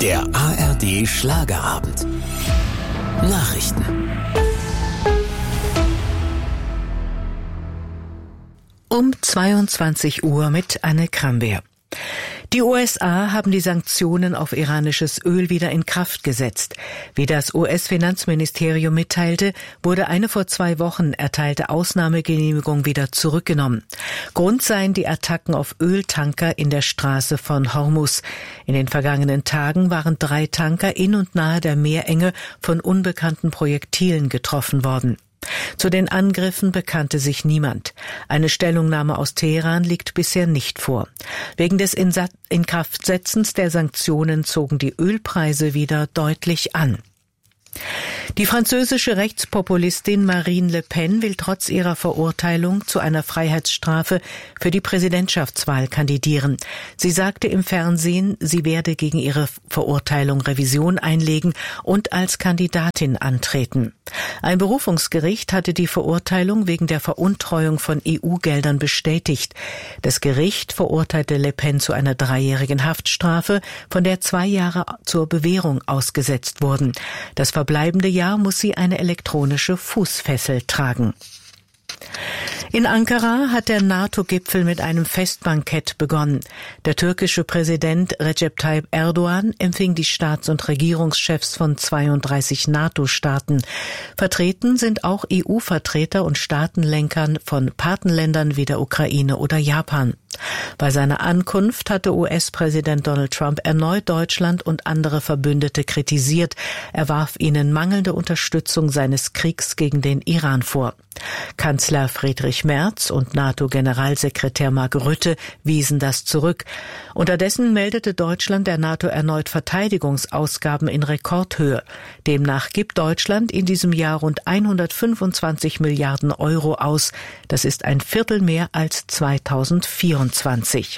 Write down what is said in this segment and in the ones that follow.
Der ARD Schlagerabend. Nachrichten. Um 22 Uhr mit Anne Krambeer. Die USA haben die Sanktionen auf iranisches Öl wieder in Kraft gesetzt. Wie das US-Finanzministerium mitteilte, wurde eine vor 2 Wochen erteilte Ausnahmegenehmigung wieder zurückgenommen. Grund seien die Attacken auf Öltanker in der Straße von Hormuz. In den vergangenen Tagen waren 3 Tanker in und nahe der Meerenge von unbekannten Projektilen getroffen worden. Zu den Angriffen bekannte sich niemand. Eine Stellungnahme aus Teheran liegt bisher nicht vor. Wegen des Inkraftsetzens der Sanktionen zogen die Ölpreise wieder deutlich an. Die französische Rechtspopulistin Marine Le Pen will trotz ihrer Verurteilung zu einer Freiheitsstrafe für die Präsidentschaftswahl kandidieren. Sie sagte im Fernsehen, sie werde gegen ihre Verurteilung Revision einlegen und als Kandidatin antreten. Ein Berufungsgericht hatte die Verurteilung wegen der Veruntreuung von EU-Geldern bestätigt. Das Gericht verurteilte Le Pen zu einer 3-jährigen Haftstrafe, von der 2 Jahre zur Bewährung ausgesetzt wurden. Das verbleibende Jahr muss sie eine elektronische Fußfessel tragen. In Ankara hat der NATO-Gipfel mit einem Festbankett begonnen. Der türkische Präsident Recep Tayyip Erdogan empfing die Staats- und Regierungschefs von 32 NATO-Staaten. Vertreten sind auch EU-Vertreter und Staatenlenkern von Patenländern wie der Ukraine oder Japan. Bei seiner Ankunft hatte US-Präsident Donald Trump erneut Deutschland und andere Verbündete kritisiert. Er warf ihnen mangelnde Unterstützung seines Kriegs gegen den Iran vor. Kanzler Friedrich Merz und NATO-Generalsekretär Mark Rutte wiesen das zurück. Unterdessen meldete Deutschland der NATO erneut Verteidigungsausgaben in Rekordhöhe. Demnach gibt Deutschland in diesem Jahr rund 125 Milliarden Euro aus. Das ist ein Viertel mehr als 2024.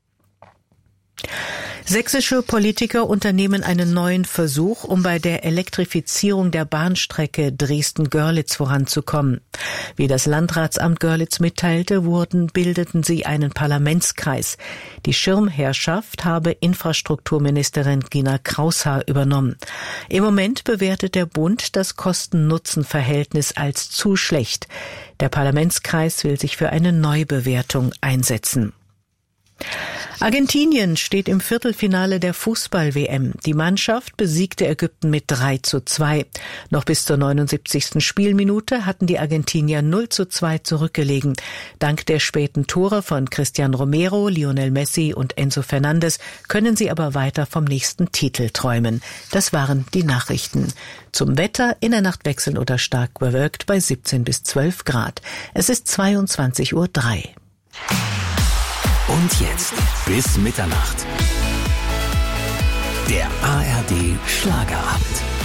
Sächsische Politiker unternehmen einen neuen Versuch, um bei der Elektrifizierung der Bahnstrecke Dresden-Görlitz voranzukommen. Wie das Landratsamt Görlitz mitteilte, bildeten sie einen Parlamentskreis. Die Schirmherrschaft habe Infrastrukturministerin Gina Kraushaar übernommen. Im Moment bewertet der Bund das Kosten-Nutzen-Verhältnis als zu schlecht. Der Parlamentskreis will sich für eine Neubewertung einsetzen. Argentinien steht im Viertelfinale der Fußball-WM. Die Mannschaft besiegte Ägypten mit 3:2. Noch bis zur 79. Spielminute hatten die Argentinier 0:2 zurückgelegen. Dank der späten Tore von Cristian Romero, Lionel Messi und Enzo Fernandes können sie aber weiter vom nächsten Titel träumen. Das waren die Nachrichten. Zum Wetter: in der Nacht wechselnd oder stark bewölkt bei 17 bis 12 Grad. Es ist 22:03 Uhr. Und jetzt bis Mitternacht. Der ARD Schlagerabend.